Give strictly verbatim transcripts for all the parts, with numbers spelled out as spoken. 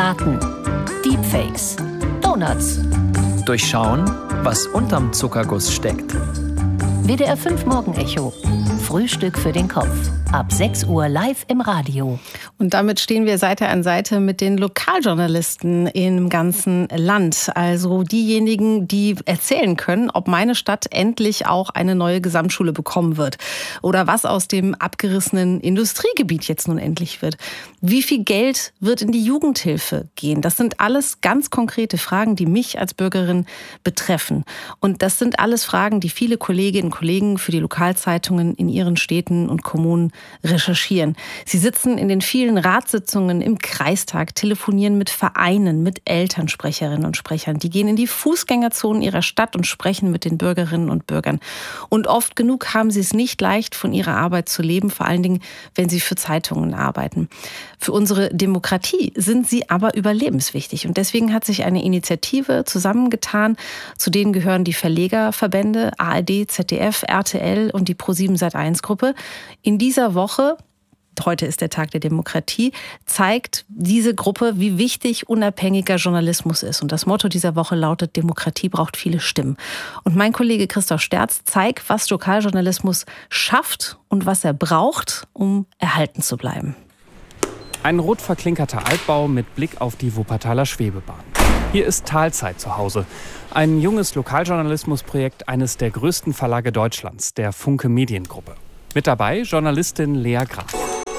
Braten, Deepfakes, Donuts. Durchschauen, was unterm Zuckerguss steckt. W D R fünf Morgenecho. Frühstück für den Kopf. Ab sechs Uhr live im Radio. Und damit stehen wir Seite an Seite mit den Lokaljournalisten im ganzen Land. Also diejenigen, die erzählen können, ob meine Stadt endlich auch eine neue Gesamtschule bekommen wird. Oder was aus dem abgerissenen Industriegebiet jetzt nun endlich wird. Wie viel Geld wird in die Jugendhilfe gehen? Das sind alles ganz konkrete Fragen, die mich als Bürgerin betreffen. Und das sind alles Fragen, die viele Kolleginnen und Kollegen für die Lokalzeitungen in ihren Städten und Kommunen recherchieren. Sie sitzen in den vielen Ratssitzungen im Kreistag, telefonieren mit Vereinen, mit Elternsprecherinnen und Sprechern. Die gehen in die Fußgängerzonen ihrer Stadt und sprechen mit den Bürgerinnen und Bürgern. Und oft genug haben sie es nicht leicht, von ihrer Arbeit zu leben, vor allen Dingen, wenn sie für Zeitungen arbeiten. Für unsere Demokratie sind sie aber überlebenswichtig. Und deswegen hat sich eine Initiative zusammengetan. Zu denen gehören die Verlegerverbände A R D, Z D F, R T L und die ProSieben Sat eins Gruppe. In dieser Woche, heute ist der Tag der Demokratie, zeigt diese Gruppe, wie wichtig unabhängiger Journalismus ist. Und das Motto dieser Woche lautet: Demokratie braucht viele Stimmen. Und mein Kollege Christoph Sterz zeigt, was Lokaljournalismus schafft und was er braucht, um erhalten zu bleiben. Ein rot verklinkerter Altbau mit Blick auf die Wuppertaler Schwebebahn. Hier ist Talzeit zu Hause. Ein junges Lokaljournalismusprojekt eines der größten Verlage Deutschlands, der Funke Mediengruppe. Mit dabei Journalistin Lea Graf.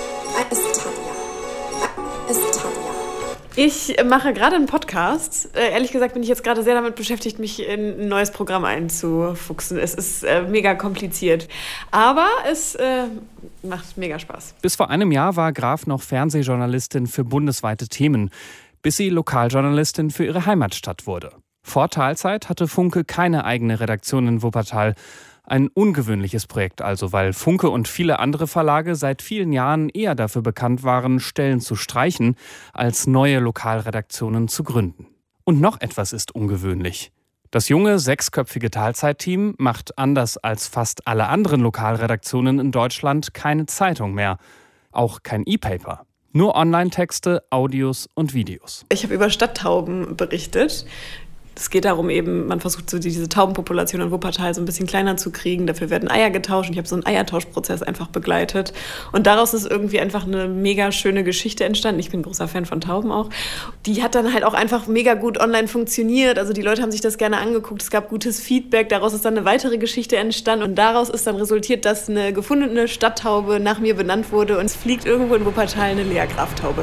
Ich mache gerade einen Podcast. Äh, ehrlich gesagt bin ich jetzt gerade sehr damit beschäftigt, mich in ein neues Programm einzufuchsen. Es ist äh, mega kompliziert, aber es äh, macht mega Spaß. Bis vor einem Jahr war Graf noch Fernsehjournalistin für bundesweite Themen, bis sie Lokaljournalistin für ihre Heimatstadt wurde. Vor Talzeit hatte Funke keine eigene Redaktion in Wuppertal. Ein ungewöhnliches Projekt also, weil Funke und viele andere Verlage seit vielen Jahren eher dafür bekannt waren, Stellen zu streichen, als neue Lokalredaktionen zu gründen. Und noch etwas ist ungewöhnlich. Das junge, sechsköpfige Talzeit-Team macht anders als fast alle anderen Lokalredaktionen in Deutschland keine Zeitung mehr. Auch kein E-Paper. Nur Online-Texte, Audios und Videos. Ich habe über Stadttauben berichtet. Es geht darum eben, man versucht so diese Taubenpopulation in Wuppertal so ein bisschen kleiner zu kriegen. Dafür werden Eier getauscht und ich habe so einen Eiertauschprozess einfach begleitet. Und daraus ist irgendwie einfach eine mega schöne Geschichte entstanden. Ich bin ein großer Fan von Tauben auch. Die hat dann halt auch einfach mega gut online funktioniert. Also die Leute haben sich das gerne angeguckt. Es gab gutes Feedback. Daraus ist dann eine weitere Geschichte entstanden. Und daraus ist dann resultiert, dass eine gefundene Stadttaube nach mir benannt wurde. Und es fliegt irgendwo in Wuppertal eine Lea Graf-Taube.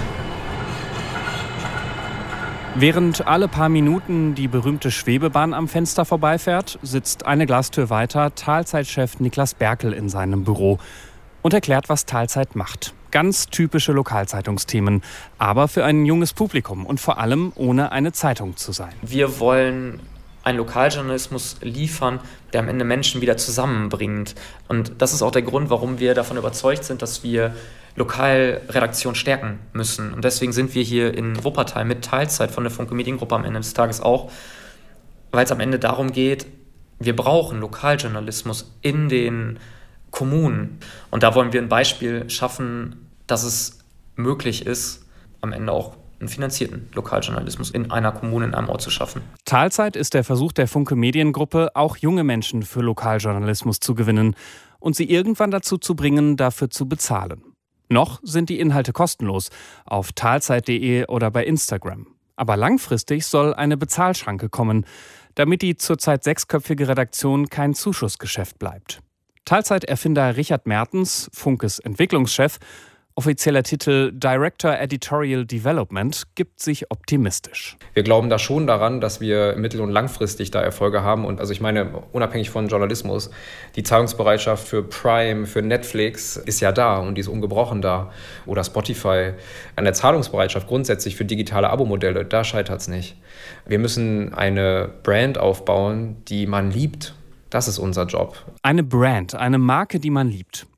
Während alle paar Minuten die berühmte Schwebebahn am Fenster vorbeifährt, sitzt eine Glastür weiter Talzeit-Chef Niklas Berkel in seinem Büro und erklärt, was Talzeit macht. Ganz typische Lokalzeitungsthemen, aber für ein junges Publikum und vor allem ohne eine Zeitung zu sein. Wir wollen einen Lokaljournalismus liefern, der am Ende Menschen wieder zusammenbringt. Und das ist auch der Grund, warum wir davon überzeugt sind, dass wir Lokalredaktion stärken müssen. Und deswegen sind wir hier in Wuppertal mit Talzeit von der Funke Mediengruppe am Ende des Tages auch, weil es am Ende darum geht, wir brauchen Lokaljournalismus in den Kommunen. Und da wollen wir ein Beispiel schaffen, dass es möglich ist, am Ende auch einen finanzierten Lokaljournalismus in einer Kommune, in einem Ort zu schaffen. Talzeit ist der Versuch der Funke Mediengruppe, auch junge Menschen für Lokaljournalismus zu gewinnen und sie irgendwann dazu zu bringen, dafür zu bezahlen. Noch sind die Inhalte kostenlos auf talzeit punkt de oder bei Instagram. Aber langfristig soll eine Bezahlschranke kommen, damit die zurzeit sechsköpfige Redaktion kein Zuschussgeschäft bleibt. Talzeit-Erfinder Richard Mertens, Funkes Entwicklungschef, offizieller Titel Director Editorial Development, gibt sich optimistisch. Wir glauben da schon daran, dass wir mittel- und langfristig da Erfolge haben. Und also ich meine, unabhängig von Journalismus, die Zahlungsbereitschaft für Prime, für Netflix ist ja da und die ist ungebrochen da. Oder Spotify. An der Zahlungsbereitschaft grundsätzlich für digitale Abo-Modelle, da scheitert es nicht. Wir müssen eine Brand aufbauen, die man liebt. Das ist unser Job. Eine Brand, eine Marke, die man liebt.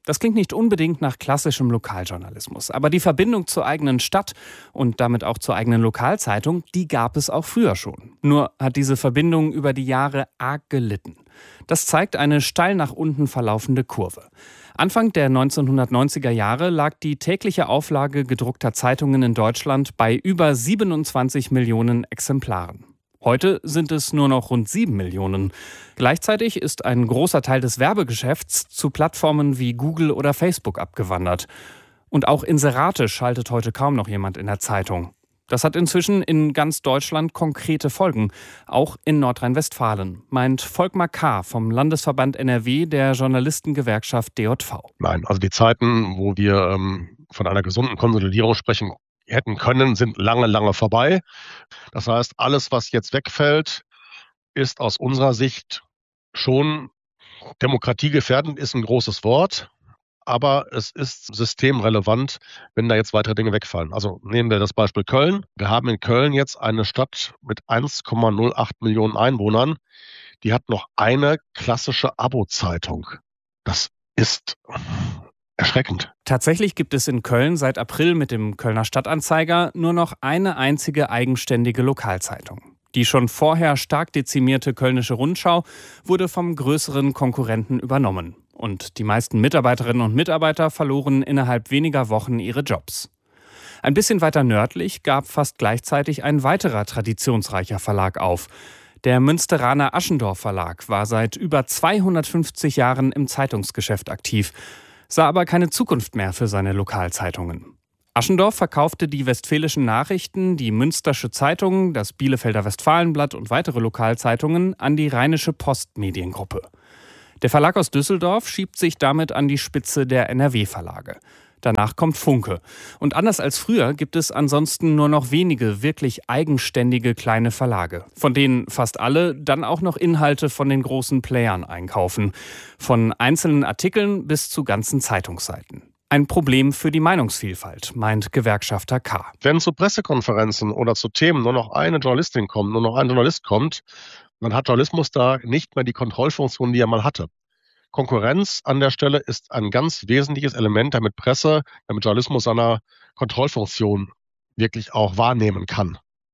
Das klingt nicht unbedingt nach klassischem Lokaljournalismus, aber die Verbindung zur eigenen Stadt und damit auch zur eigenen Lokalzeitung, die gab es auch früher schon. Nur hat diese Verbindung über die Jahre arg gelitten. Das zeigt eine steil nach unten verlaufende Kurve. Anfang der neunzehnhundertneunziger Jahre lag die tägliche Auflage gedruckter Zeitungen in Deutschland bei über siebenundzwanzig Millionen Exemplaren. Heute sind es nur noch rund sieben Millionen. Gleichzeitig ist ein großer Teil des Werbegeschäfts zu Plattformen wie Google oder Facebook abgewandert. Und auch Inserate schaltet heute kaum noch jemand in der Zeitung. Das hat inzwischen in ganz Deutschland konkrete Folgen, auch in Nordrhein-Westfalen, meint Volkmar K. vom Landesverband N R W der Journalistengewerkschaft D J V. Nein, also die Zeiten, wo wir ähm, von einer gesunden Konsolidierung sprechen hätten können, sind lange, lange vorbei. Das heißt, alles, was jetzt wegfällt, ist aus unserer Sicht schon demokratiegefährdend, ist ein großes Wort, aber es ist systemrelevant, wenn da jetzt weitere Dinge wegfallen. Also nehmen wir das Beispiel Köln. Wir haben in Köln jetzt eine Stadt mit eins Komma null acht Millionen Einwohnern, die hat noch eine klassische Abo-Zeitung. Das ist erschreckend. Tatsächlich gibt es in Köln seit April mit dem Kölner Stadtanzeiger nur noch eine einzige eigenständige Lokalzeitung. Die schon vorher stark dezimierte Kölnische Rundschau wurde vom größeren Konkurrenten übernommen. Und die meisten Mitarbeiterinnen und Mitarbeiter verloren innerhalb weniger Wochen ihre Jobs. Ein bisschen weiter nördlich gab fast gleichzeitig ein weiterer traditionsreicher Verlag auf. Der Münsteraner Aschendorff Verlag war seit über zweihundertfünfzig Jahren im Zeitungsgeschäft aktiv, sah aber keine Zukunft mehr für seine Lokalzeitungen. Aschendorff verkaufte die Westfälischen Nachrichten, die Münstersche Zeitung, das Bielefelder Westfalenblatt und weitere Lokalzeitungen an die Rheinische Post Mediengruppe. Der Verlag aus Düsseldorf schiebt sich damit an die Spitze der N R W-Verlage. Danach kommt Funke. Und anders als früher gibt es ansonsten nur noch wenige wirklich eigenständige kleine Verlage, von denen fast alle dann auch noch Inhalte von den großen Playern einkaufen. Von einzelnen Artikeln bis zu ganzen Zeitungsseiten. Ein Problem für die Meinungsvielfalt, meint Gewerkschafter K. Wenn zu Pressekonferenzen oder zu Themen nur noch eine Journalistin kommt, nur noch ein Journalist kommt, dann hat Journalismus da nicht mehr die Kontrollfunktion, die er mal hatte. Konkurrenz an der Stelle ist ein ganz wesentliches Element, damit Presse, damit Journalismus seiner Kontrollfunktion wirklich auch wahrnehmen kann.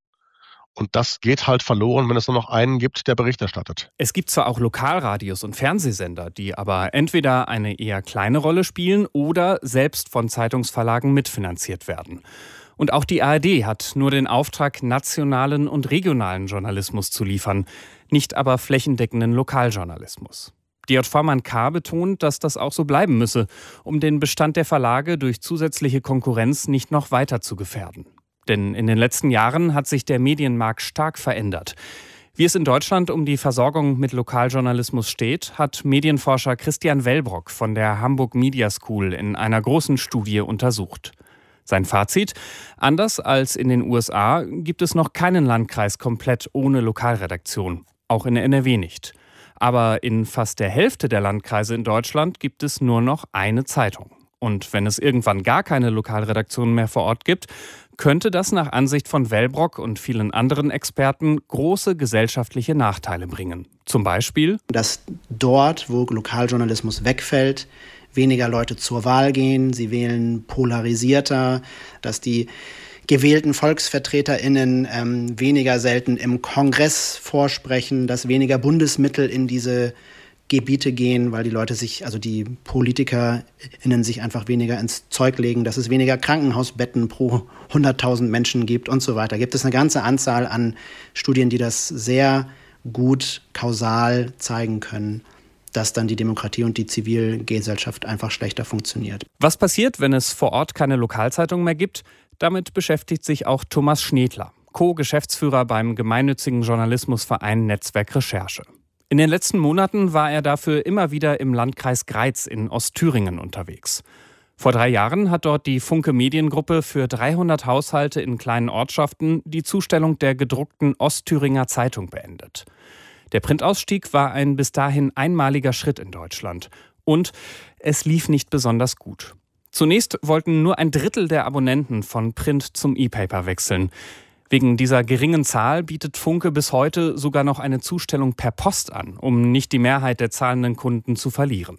Und das geht halt verloren, wenn es nur noch einen gibt, der Bericht erstattet. Es gibt zwar auch Lokalradios und Fernsehsender, die aber entweder eine eher kleine Rolle spielen oder selbst von Zeitungsverlagen mitfinanziert werden. Und auch die A R D hat nur den Auftrag, nationalen und regionalen Journalismus zu liefern, nicht aber flächendeckenden Lokaljournalismus. D J V-Mann K. betont, dass das auch so bleiben müsse, um den Bestand der Verlage durch zusätzliche Konkurrenz nicht noch weiter zu gefährden. Denn in den letzten Jahren hat sich der Medienmarkt stark verändert. Wie es in Deutschland um die Versorgung mit Lokaljournalismus steht, hat Medienforscher Christian Wellbrock von der Hamburg Media School in einer großen Studie untersucht. Sein Fazit: Anders als in den U S A gibt es noch keinen Landkreis komplett ohne Lokalredaktion, auch in der N R W nicht. Aber in fast der Hälfte der Landkreise in Deutschland gibt es nur noch eine Zeitung. Und wenn es irgendwann gar keine Lokalredaktion mehr vor Ort gibt, könnte das nach Ansicht von Wellbrock und vielen anderen Experten große gesellschaftliche Nachteile bringen. Zum Beispiel, dass dort, wo Lokaljournalismus wegfällt, weniger Leute zur Wahl gehen, sie wählen polarisierter, dass die gewählten VolksvertreterInnen ähm, weniger selten im Kongress vorsprechen, dass weniger Bundesmittel in diese Gebiete gehen, weil die Leute sich, also die PolitikerInnen sich einfach weniger ins Zeug legen, dass es weniger Krankenhausbetten pro hunderttausend Menschen gibt und so weiter. Gibt es eine ganze Anzahl an Studien, die das sehr gut kausal zeigen können, dass dann die Demokratie und die Zivilgesellschaft einfach schlechter funktioniert. Was passiert, wenn es vor Ort keine Lokalzeitung mehr gibt? Damit beschäftigt sich auch Thomas Schnedler, Co-Geschäftsführer beim gemeinnützigen Journalismusverein Netzwerk Recherche. In den letzten Monaten war er dafür immer wieder im Landkreis Greiz in Ostthüringen unterwegs. Vor drei Jahren hat dort die Funke Mediengruppe für dreihundert Haushalte in kleinen Ortschaften die Zustellung der gedruckten Ostthüringer Zeitung beendet. Der Printausstieg war ein bis dahin einmaliger Schritt in Deutschland. Und es lief nicht besonders gut. Zunächst wollten nur ein Drittel der Abonnenten von Print zum E-Paper wechseln. Wegen dieser geringen Zahl bietet Funke bis heute sogar noch eine Zustellung per Post an, um nicht die Mehrheit der zahlenden Kunden zu verlieren.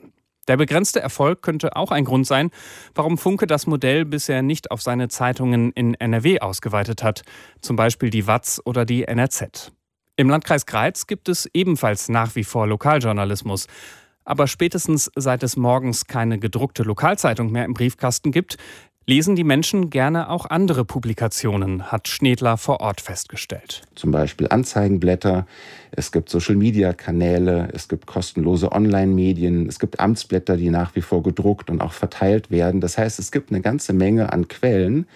Der begrenzte Erfolg könnte auch ein Grund sein, warum Funke das Modell bisher nicht auf seine Zeitungen in N R W ausgeweitet hat, zum Beispiel die W A Z oder die N R Z. Im Landkreis Greiz gibt es ebenfalls nach wie vor Lokaljournalismus. Aber spätestens seit es morgens keine gedruckte Lokalzeitung mehr im Briefkasten gibt, lesen die Menschen gerne auch andere Publikationen, hat Schnedler vor Ort festgestellt. Zum Beispiel Anzeigenblätter, es gibt Social-Media-Kanäle, es gibt kostenlose Online-Medien, es gibt Amtsblätter, die nach wie vor gedruckt und auch verteilt werden. Das heißt, es gibt eine ganze Menge an Quellen.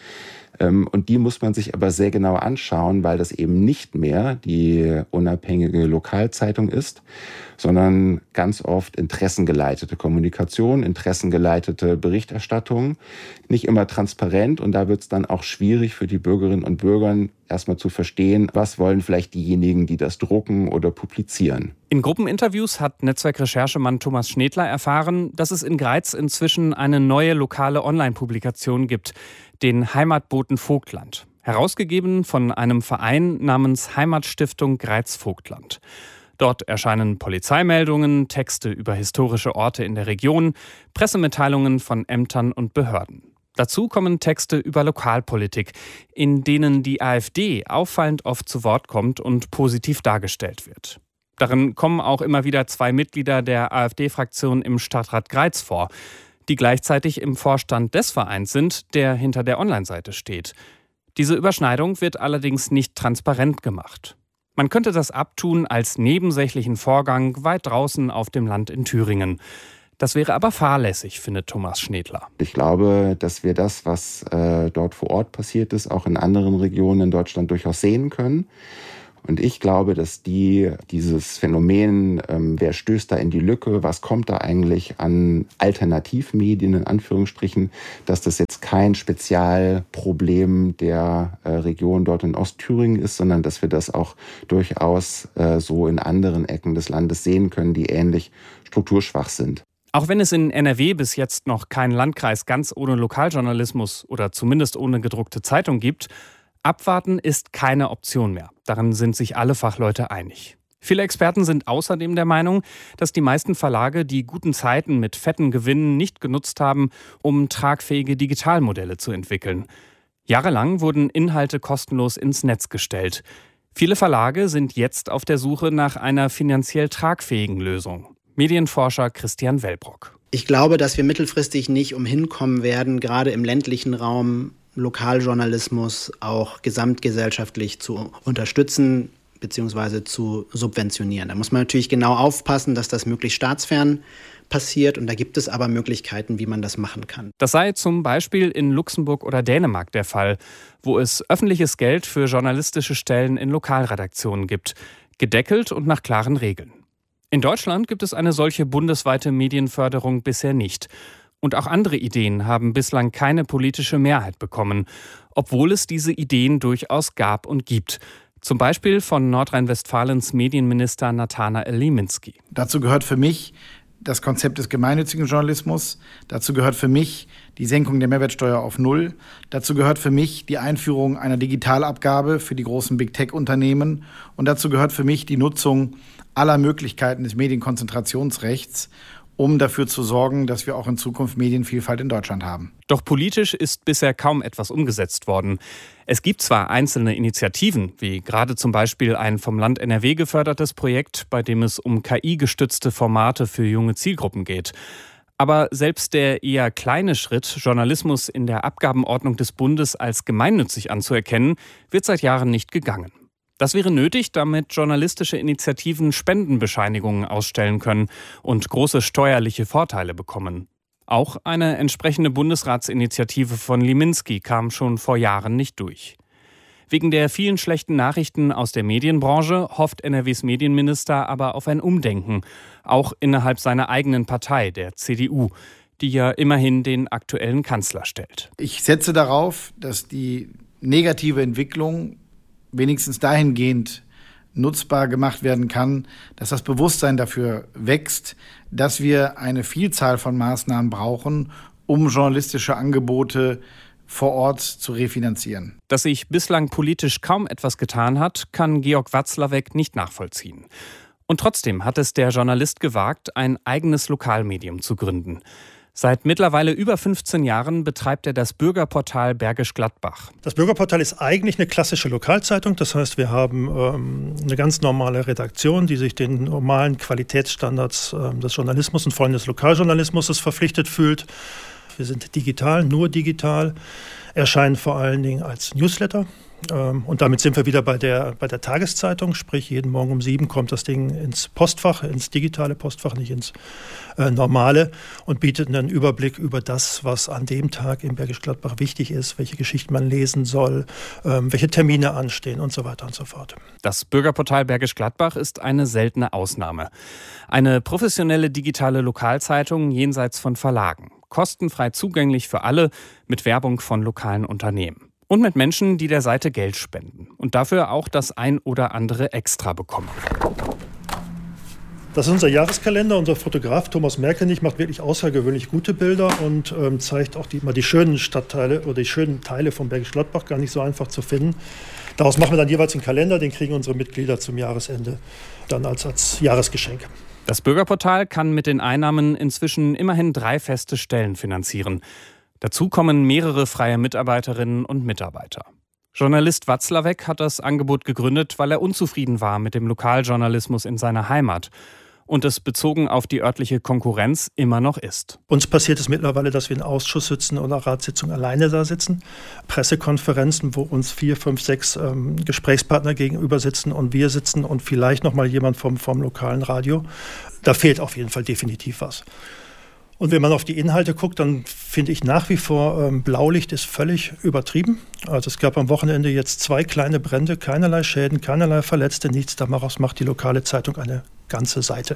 Und die muss man sich aber sehr genau anschauen, weil das eben nicht mehr die unabhängige Lokalzeitung ist, sondern ganz oft interessengeleitete Kommunikation, interessengeleitete Berichterstattung, nicht immer transparent. Und da wird es dann auch schwierig für die Bürgerinnen und Bürger, erstmal zu verstehen, was wollen vielleicht diejenigen, die das drucken oder publizieren. In Gruppeninterviews hat Netzwerkrecherchemann Thomas Schnedler erfahren, dass es in Greiz inzwischen eine neue lokale Online-Publikation gibt, den Heimatboten Vogtland, herausgegeben von einem Verein namens Heimatstiftung Greiz-Vogtland. Dort erscheinen Polizeimeldungen, Texte über historische Orte in der Region, Pressemitteilungen von Ämtern und Behörden. Dazu kommen Texte über Lokalpolitik, in denen die AfD auffallend oft zu Wort kommt und positiv dargestellt wird. Darin kommen auch immer wieder zwei Mitglieder der AfD-Fraktion im Stadtrat Greiz vor, die gleichzeitig im Vorstand des Vereins sind, der hinter der Online-Seite steht. Diese Überschneidung wird allerdings nicht transparent gemacht. Man könnte das abtun als nebensächlichen Vorgang weit draußen auf dem Land in Thüringen. Das wäre aber fahrlässig, findet Thomas Schnedler. Ich glaube, dass wir das, was äh, dort vor Ort passiert ist, auch in anderen Regionen in Deutschland durchaus sehen können. Und ich glaube, dass die dieses Phänomen, ähm, wer stößt da in die Lücke, was kommt da eigentlich an Alternativmedien in Anführungsstrichen, dass das jetzt kein Spezialproblem der äh, Region dort in Ostthüringen ist, sondern dass wir das auch durchaus äh, so in anderen Ecken des Landes sehen können, die ähnlich strukturschwach sind. Auch wenn es in N R W bis jetzt noch keinen Landkreis ganz ohne Lokaljournalismus oder zumindest ohne gedruckte Zeitung gibt, abwarten ist keine Option mehr. Darin sind sich alle Fachleute einig. Viele Experten sind außerdem der Meinung, dass die meisten Verlage die guten Zeiten mit fetten Gewinnen nicht genutzt haben, um tragfähige Digitalmodelle zu entwickeln. Jahrelang wurden Inhalte kostenlos ins Netz gestellt. Viele Verlage sind jetzt auf der Suche nach einer finanziell tragfähigen Lösung. Medienforscher Christian Wellbrock. Ich glaube, dass wir mittelfristig nicht umhin kommen werden, gerade im ländlichen Raum Lokaljournalismus auch gesamtgesellschaftlich zu unterstützen bzw. zu subventionieren. Da muss man natürlich genau aufpassen, dass das möglichst staatsfern passiert. Und da gibt es aber Möglichkeiten, wie man das machen kann. Das sei zum Beispiel in Luxemburg oder Dänemark der Fall, wo es öffentliches Geld für journalistische Stellen in Lokalredaktionen gibt, gedeckelt und nach klaren Regeln. In Deutschland gibt es eine solche bundesweite Medienförderung bisher nicht. Und auch andere Ideen haben bislang keine politische Mehrheit bekommen, obwohl es diese Ideen durchaus gab und gibt. Zum Beispiel von Nordrhein-Westfalens Medienminister Nathanael Liminski. Dazu gehört für mich das Konzept des gemeinnützigen Journalismus. Dazu gehört für mich die Senkung der Mehrwertsteuer auf Null. Dazu gehört für mich die Einführung einer Digitalabgabe für die großen Big-Tech-Unternehmen. Und dazu gehört für mich die Nutzung aller Möglichkeiten des Medienkonzentrationsrechts, um dafür zu sorgen, dass wir auch in Zukunft Medienvielfalt in Deutschland haben. Doch politisch ist bisher kaum etwas umgesetzt worden. Es gibt zwar einzelne Initiativen, wie gerade zum Beispiel ein vom Land N R W gefördertes Projekt, bei dem es um K I-gestützte Formate für junge Zielgruppen geht. Aber selbst der eher kleine Schritt, Journalismus in der Abgabenordnung des Bundes als gemeinnützig anzuerkennen, wird seit Jahren nicht gegangen. Das wäre nötig, damit journalistische Initiativen Spendenbescheinigungen ausstellen können und große steuerliche Vorteile bekommen. Auch eine entsprechende Bundesratsinitiative von Liminski kam schon vor Jahren nicht durch. Wegen der vielen schlechten Nachrichten aus der Medienbranche hofft N R Ws Medienminister aber auf ein Umdenken, auch innerhalb seiner eigenen Partei, der C D U, die ja immerhin den aktuellen Kanzler stellt. Ich setze darauf, dass die negative Entwicklung wenigstens dahingehend nutzbar gemacht werden kann, dass das Bewusstsein dafür wächst, dass wir eine Vielzahl von Maßnahmen brauchen, um journalistische Angebote vor Ort zu refinanzieren. Dass sich bislang politisch kaum etwas getan hat, kann Georg Watzlawick nicht nachvollziehen. Und trotzdem hat es der Journalist gewagt, ein eigenes Lokalmedium zu gründen. Seit mittlerweile über fünfzehn Jahren betreibt er das Bürgerportal Bergisch Gladbach. Das Bürgerportal ist eigentlich eine klassische Lokalzeitung. Das heißt, wir haben ähm, eine ganz normale Redaktion, die sich den normalen Qualitätsstandards äh, des Journalismus und vor allem des Lokaljournalismus verpflichtet fühlt. Wir sind digital, nur digital, erscheinen vor allen Dingen als Newsletter. Und damit sind wir wieder bei der, bei der Tageszeitung, sprich jeden Morgen um sieben kommt das Ding ins Postfach, ins digitale Postfach, nicht ins äh, normale und bietet einen Überblick über das, was an dem Tag in Bergisch Gladbach wichtig ist, welche Geschichten man lesen soll, ähm, welche Termine anstehen und so weiter und so fort. Das Bürgerportal Bergisch Gladbach ist eine seltene Ausnahme. Eine professionelle digitale Lokalzeitung jenseits von Verlagen, kostenfrei zugänglich für alle, mit Werbung von lokalen Unternehmen. Und mit Menschen, die der Seite Geld spenden und dafür auch das ein oder andere Extra bekommen. Das ist unser Jahreskalender. Unser Fotograf Thomas Merkenich macht wirklich außergewöhnlich gute Bilder und ähm, zeigt auch die, mal die schönen Stadtteile oder die schönen Teile von Bergisch Gladbach, gar nicht so einfach zu finden. Daraus machen wir dann jeweils einen Kalender, den kriegen unsere Mitglieder zum Jahresende dann als, als Jahresgeschenk. Das Bürgerportal kann mit den Einnahmen inzwischen immerhin drei feste Stellen finanzieren. Dazu kommen mehrere freie Mitarbeiterinnen und Mitarbeiter. Journalist Watzlawick hat das Angebot gegründet, weil er unzufrieden war mit dem Lokaljournalismus in seiner Heimat und es bezogen auf die örtliche Konkurrenz immer noch ist. Uns passiert es mittlerweile, dass wir in Ausschuss sitzen oder Ratssitzungen alleine da sitzen. Pressekonferenzen, wo uns vier, fünf, sechs ähm, Gesprächspartner gegenüber sitzen und wir sitzen und vielleicht noch mal jemand vom, vom lokalen Radio. Da fehlt auf jeden Fall definitiv was. Und wenn man auf die Inhalte guckt, dann finde ich nach wie vor, ähm, Blaulicht ist völlig übertrieben. Also es gab am Wochenende jetzt zwei kleine Brände, keinerlei Schäden, keinerlei Verletzte, nichts. Daraus macht die lokale Zeitung eine ganze Seite.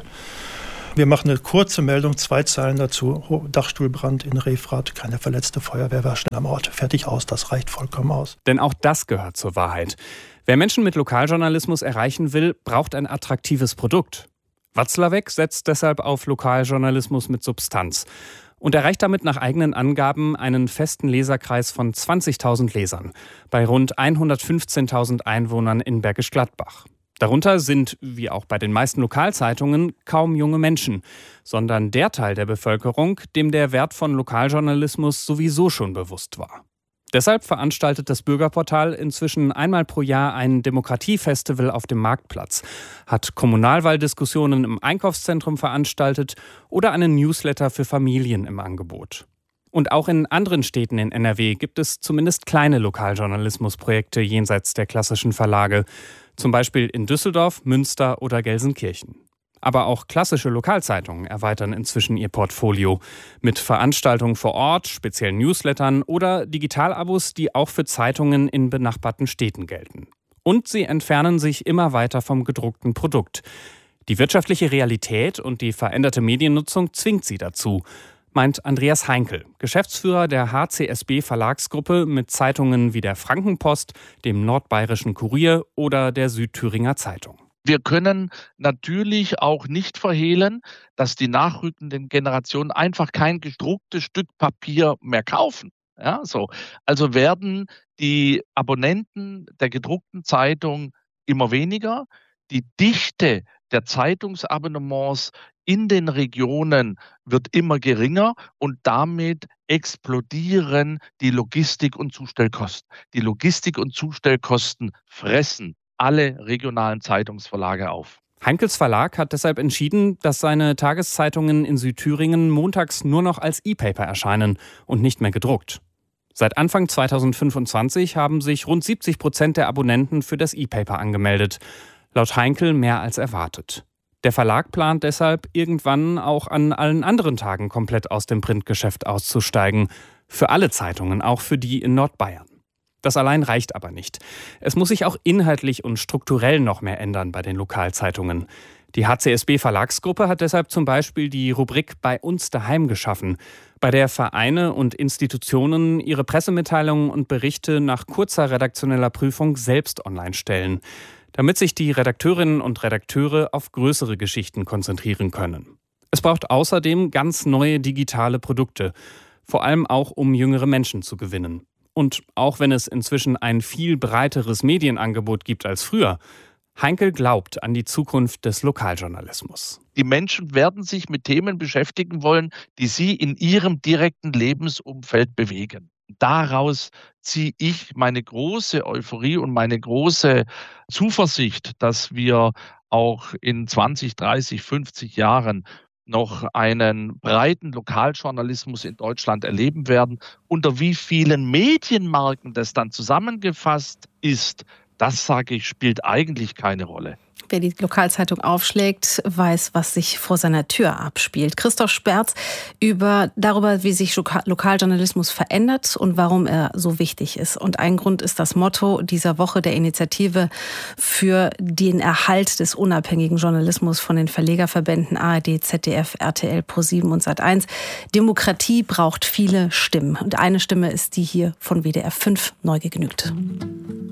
Wir machen eine kurze Meldung, zwei Zeilen dazu. Dachstuhlbrand in Refrath, keine verletzte, Feuerwehr war schnell am Ort. Fertig aus, das reicht vollkommen aus. Denn auch das gehört zur Wahrheit. Wer Menschen mit Lokaljournalismus erreichen will, braucht ein attraktives Produkt. Watzlawick setzt deshalb auf Lokaljournalismus mit Substanz und erreicht damit nach eigenen Angaben einen festen Leserkreis von zwanzigtausend Lesern bei rund hundertfünfzehntausend Einwohnern in Bergisch Gladbach. Darunter sind, wie auch bei den meisten Lokalzeitungen, kaum junge Menschen, sondern der Teil der Bevölkerung, dem der Wert von Lokaljournalismus sowieso schon bewusst war. Deshalb veranstaltet das Bürgerportal inzwischen einmal pro Jahr ein Demokratiefestival auf dem Marktplatz, hat Kommunalwahldiskussionen im Einkaufszentrum veranstaltet oder einen Newsletter für Familien im Angebot. Und auch in anderen Städten in N R W gibt es zumindest kleine Lokaljournalismusprojekte jenseits der klassischen Verlage, zum Beispiel in Düsseldorf, Münster oder Gelsenkirchen. Aber auch klassische Lokalzeitungen erweitern inzwischen ihr Portfolio mit Veranstaltungen vor Ort, speziellen Newslettern oder Digitalabos, die auch für Zeitungen in benachbarten Städten gelten. Und sie entfernen sich immer weiter vom gedruckten Produkt. Die wirtschaftliche Realität und die veränderte Mediennutzung zwingt sie dazu, meint Andreas Heinkel, Geschäftsführer der H C S B Verlagsgruppe mit Zeitungen wie der Frankenpost, dem Nordbayerischen Kurier oder der Südthüringer Zeitung. Wir können natürlich auch nicht verhehlen, dass die nachrückenden Generationen einfach kein gedrucktes Stück Papier mehr kaufen. Ja, so. Also werden die Abonnenten der gedruckten Zeitung immer weniger. Die Dichte der Zeitungsabonnements in den Regionen wird immer geringer und damit explodieren die Logistik- und Zustellkosten. Die Logistik- und Zustellkosten fressen alle regionalen Zeitungsverlage auf. Heinkels Verlag hat deshalb entschieden, dass seine Tageszeitungen in Südthüringen montags nur noch als E-Paper erscheinen und nicht mehr gedruckt. Seit Anfang zweitausendfünfundzwanzig haben sich rund siebzig Prozent der Abonnenten für das E-Paper angemeldet. Laut Heinkel mehr als erwartet. Der Verlag plant deshalb, irgendwann auch an allen anderen Tagen komplett aus dem Printgeschäft auszusteigen. Für alle Zeitungen, auch für die in Nordbayern. Das allein reicht aber nicht. Es muss sich auch inhaltlich und strukturell noch mehr ändern bei den Lokalzeitungen. Die H C S B Verlagsgruppe hat deshalb zum Beispiel die Rubrik Bei uns daheim geschaffen, bei der Vereine und Institutionen ihre Pressemitteilungen und Berichte nach kurzer redaktioneller Prüfung selbst online stellen, damit sich die Redakteurinnen und Redakteure auf größere Geschichten konzentrieren können. Es braucht außerdem ganz neue digitale Produkte, vor allem auch um jüngere Menschen zu gewinnen. Und auch wenn es inzwischen ein viel breiteres Medienangebot gibt als früher, Heinkel glaubt an die Zukunft des Lokaljournalismus. Die Menschen werden sich mit Themen beschäftigen wollen, die sie in ihrem direkten Lebensumfeld bewegen. Daraus ziehe ich meine große Euphorie und meine große Zuversicht, dass wir auch in zwanzig, dreißig, fünfzig Jahren noch einen breiten Lokaljournalismus in Deutschland erleben werden. Unter wie vielen Medienmarken das dann zusammengefasst ist, das, sage ich, spielt eigentlich keine Rolle. Wer die Lokalzeitung aufschlägt, weiß, was sich vor seiner Tür abspielt. Christoph Sperz über darüber, wie sich Lokaljournalismus verändert und warum er so wichtig ist. Und ein Grund ist das Motto dieser Woche der Initiative für den Erhalt des unabhängigen Journalismus von den Verlegerverbänden A R D, Z D F, R T L, ProSieben und Sat eins. Demokratie braucht viele Stimmen. Und eine Stimme ist die hier von W D R fünf, Neugegenügte.